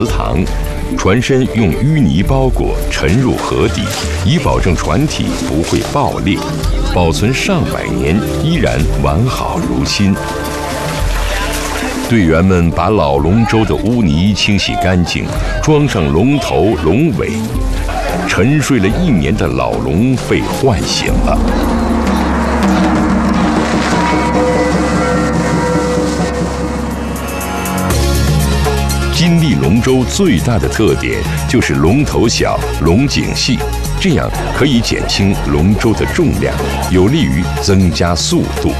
塘，船身用淤泥包裹，沉入河底，以保证船体不会爆裂，保存上百年依然完好如新。队员们把老龙舟的污泥清洗干净，装上龙头、龙尾，沉睡了1年的老龙被唤醒了。金利龙舟最大的特点就是龙头小、龙颈细，这样可以减轻龙舟的重量，有利于增加速度。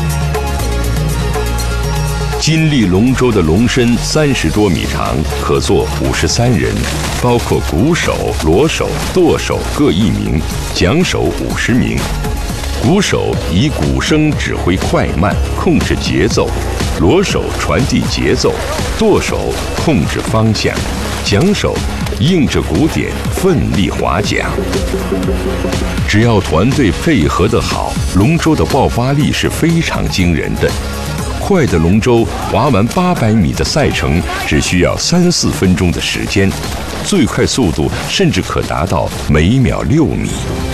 金利龙舟的龙身30多米长，可坐53人，包括鼓手、锣手、舵手各1名，桨手50名。鼓手以鼓声指挥快慢，控制节奏；锣手传递节奏，舵手控制方向，桨手应着鼓点奋力划桨。只要团队配合得好，龙舟的爆发力是非常惊人的。快的龙舟划完800米的赛程只需要3、4分钟的时间，最快速度甚至可达到每秒6米。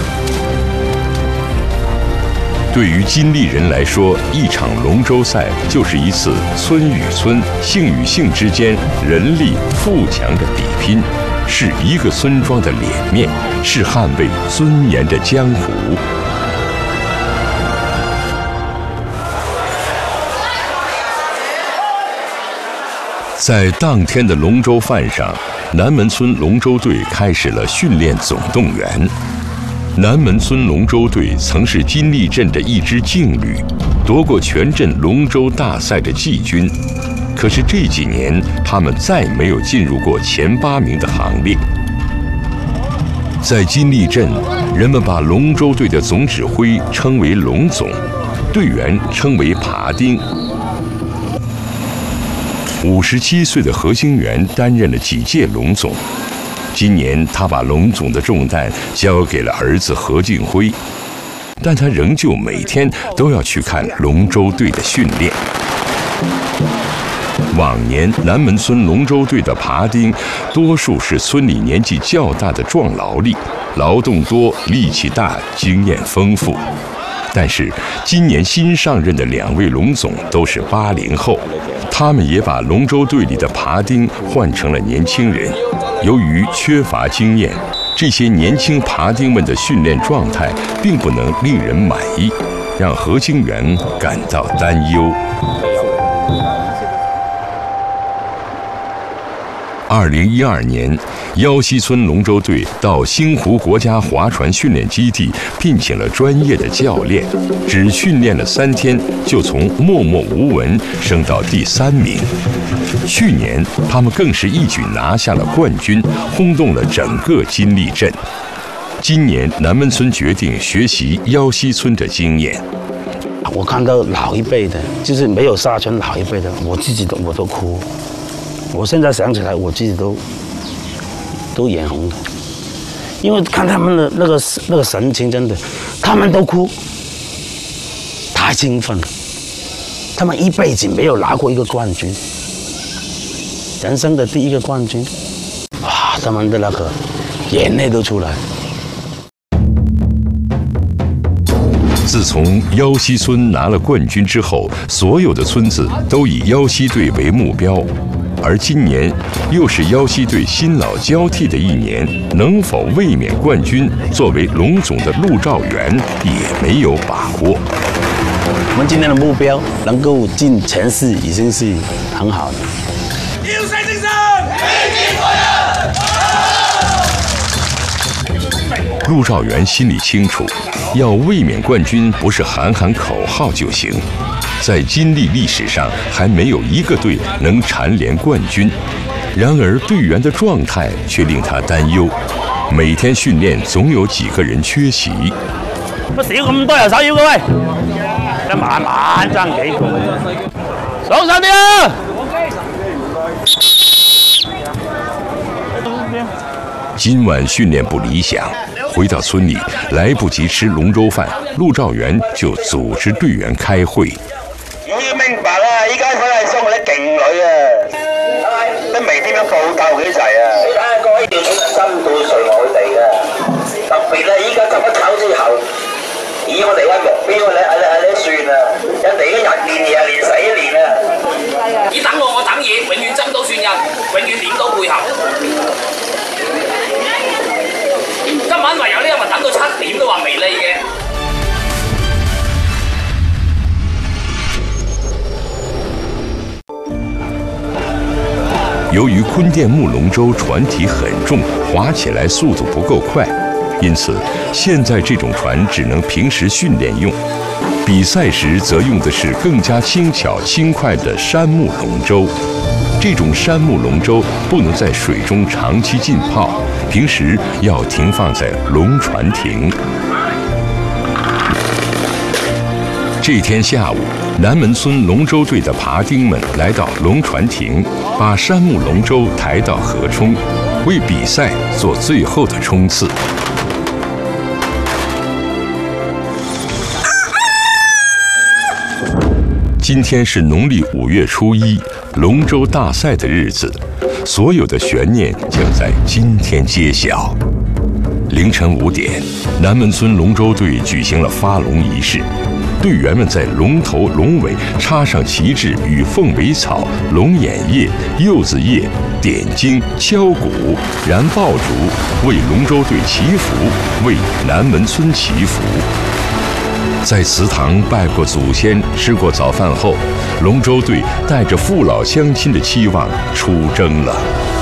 对于金利人来说，一场龙舟赛就是一次村与村、姓与姓之间人力富强的比拼，是一个村庄的脸面，是捍卫尊严的江湖。在当天的龙舟饭上，南门村龙舟队开始了训练总动员。南门村龙舟队曾是金利镇的一支劲旅，夺过全镇龙舟大赛的季军。可是这几年，他们再没有进入过前8名的行列。在金利镇，人们把龙舟队的总指挥称为龙总，队员称为爬丁。57岁的何兴元担任了几届龙总。今年，他把龙总的重担交给了儿子何敬辉，但他仍旧每天都要去看龙舟队的训练。往年，南门村龙舟队的爬丁，多数是村里年纪较大的壮劳力，劳动多、力气大、经验丰富。但是，今年新上任的2位龙总都是80后，他们也把龙舟队里的爬丁换成了年轻人。由于缺乏经验，这些年轻爬丁们的训练状态并不能令人满意，让何兴元感到担忧。2012年，腰西村龙舟队到星湖国家划船训练基地聘请了专业的教练，只训练了3天，就从默默无闻升到第3名。去年，他们更是一举拿下了冠军，轰动了整个金利镇。今年，南门村决定学习腰西村的经验。 我看到老一辈的，就是没有沙船老一辈的，我自己我都哭。我现在想起来，我自己都眼红的，因为看他们的那个神情，真的，他们都哭，太兴奋了。他们一辈子没有拿过一个冠军，人生的第1个冠军，哇，他们的那个眼泪都出来。 自从腰西村拿了冠军之后，所有的村子都以腰西队为目标。而今年又是腰西队新老交替的1年，能否卫冕冠军，作为龙总的陆兆元也没有把握。 我们今天的目标能够进前4，已经是很好的。 要塞精神， 陆兆元心里清楚，要卫冕冠军不是喊喊口号就行。在金利历史上，还没有一个队能蝉联冠军。然而，队员的状态却令他担忧。每天训练总有几个人缺席。 乜少咁多人手要嘅喂，你慢慢爭幾個，爽手啲啊！ 今晚训练不理想，回到村里来不及吃龙舟饭，陆兆元就组织队员开会。 我要明白啊！依家佢係送我啲勁女啊，你未必個步鬥幾齊啊！你睇下各位要針對誰我哋嘅，特別咧依家執一炒之後，以我哋嘅目標你算啊，人哋已經練嘢練死一年啦。 你等我等嘢，永遠針到算人，永遠練到配合。今晚唯有呢一日等到7點都話未嚟嘅。 由于坤甸木龙舟船体很重，划起来速度不够快，因此现在这种船只能平时训练用。比赛时则用的是更加轻巧轻快的杉木龙舟。这种杉木龙舟不能在水中长期浸泡，平时要停放在龙船亭。这天下午，南门村龙舟队的爬丁们来到龙船亭，把杉木龙舟抬到河冲，为比赛做最后的冲刺。今天是农历5月初1，龙舟大赛的日子，所有的悬念将在今天揭晓。凌晨5点，南门村龙舟队举行了发龙仪式。队员们在龙头、龙尾插上旗帜与凤尾草、龙眼叶、柚子叶，点睛、敲鼓、燃爆竹，为龙舟队祈福，为南门村祈福。在祠堂拜过祖先、吃过早饭后，龙舟队带着父老乡亲的期望出征了。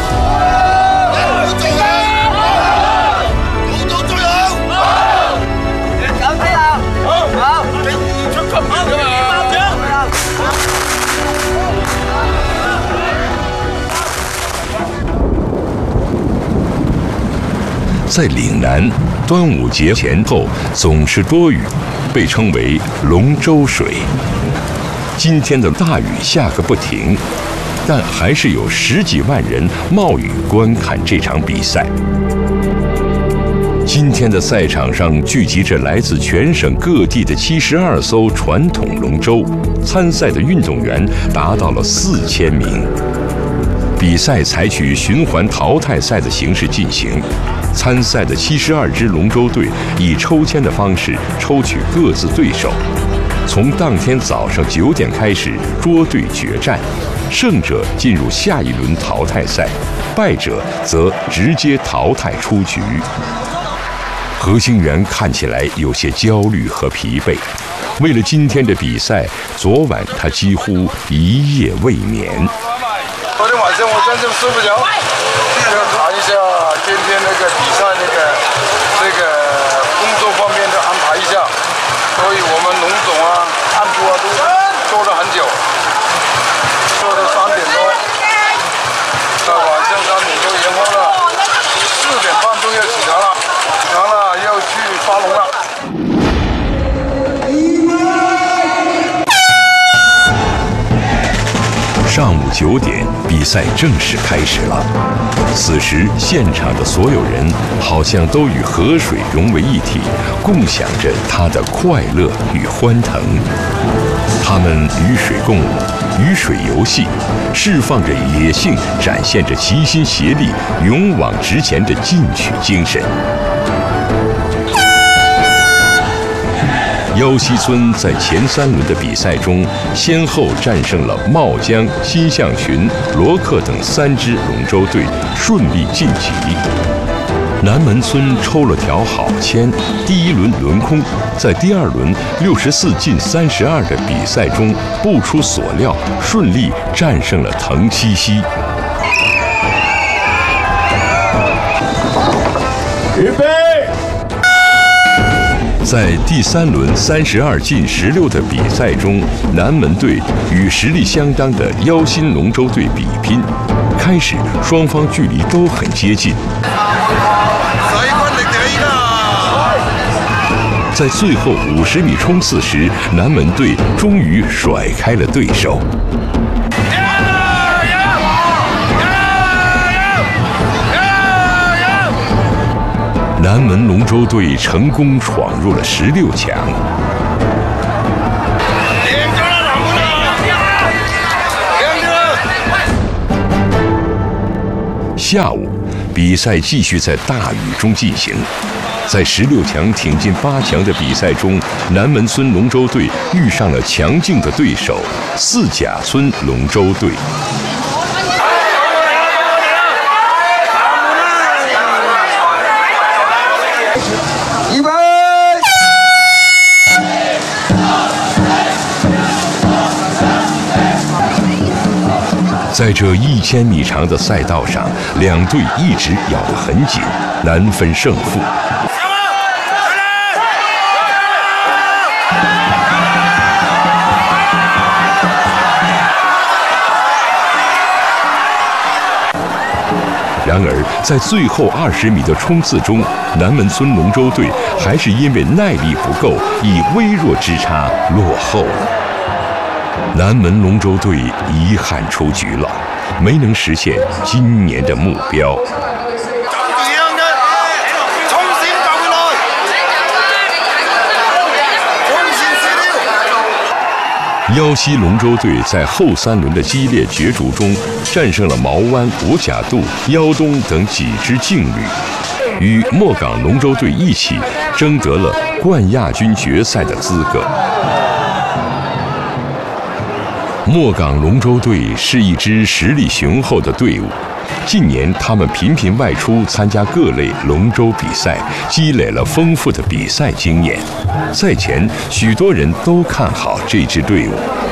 在岭南，端午节前后总是多雨，被称为龙舟水。今天的大雨下个不停，但还是有10几万人冒雨观看这场比赛。今天的赛场上聚集着来自全省各地的72艘传统龙舟，参赛的运动员达到了4000名。比赛采取循环淘汰赛的形式进行，参赛的72支龙舟队以抽签的方式抽取各自对手，从当天早上9点开始捉对决战，胜者进入下一轮淘汰赛，败者则直接淘汰出局。何兴元看起来有些焦虑和疲惫，为了今天的比赛，昨晚他几乎一夜未眠。 昨天晚上我真正睡不着，要查一下今天那个比赛那个工作方面的安排一下，所以我们龙总啊、干部啊都做了很久，做到3点多，晚上3点多然后了4点半都要起床了，要去发龙了。 上午9点，比赛正式开始了。此时，现场的所有人好像都与河水融为一体，共享着它的快乐与欢腾。他们与水共舞，与水游戏，释放着野性，展现着齐心协力、勇往直前的进取精神。腰西村在前3轮的比赛中，先后战胜了茂江、新象群、罗克等3支龙舟队，顺利晋级。南门村抽了条好签，第1轮轮空，在第2轮64进32的比赛中，不出所料，顺利战胜了滕西溪。 预备。 在第3轮32进16的比赛中，南门队与实力相当的腰新龙舟队比拼。开始，双方距离都很接近。在最后50米冲刺时，南门队终于甩开了对手。南门龙舟队成功闯入了16强。 下午，比赛继续在大雨中进行。在16强挺进8强的比赛中，南门村龙舟队遇上了强劲的对手四甲村龙舟队。 预备！ 在这1000米长的赛道上，两队一直咬得很紧，难分胜负。然而，在最后20米的冲刺中，南门村龙舟队还是因为耐力不够，以微弱之差落后了。南门龙舟队遗憾出局了，没能实现今年的目标。腰西龙舟队在后3轮的激烈角逐中，战胜了毛湾、五甲渡、腰东等几支劲旅，与莫港龙舟队一起争得了冠亚军决赛的资格。莫港龙舟队是一支实力雄厚的队伍，近年他们频频外出参加各类龙舟比赛，积累了丰富的比赛经验。赛前，许多人都看好这支队伍。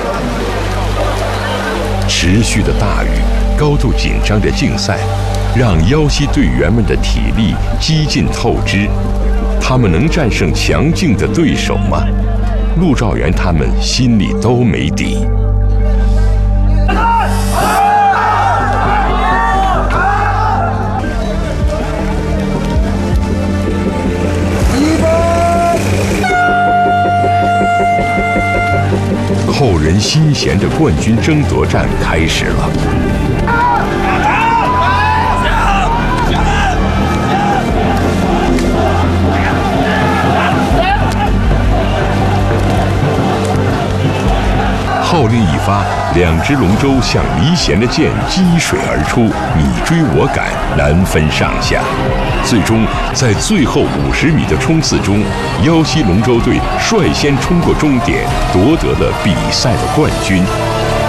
持续的大雨、高度紧张的竞赛，让腰西队员们的体力几近透支。他们能战胜强劲的对手吗？陆兆元他们心里都没底。后人心弦的冠军争夺战开始了。号令一发，2只龙舟像离弦的箭击水而出，你追我赶，难分上下。最终，在最后50米的冲刺中，腰西龙舟队率先冲过终点，夺得了比赛的冠军。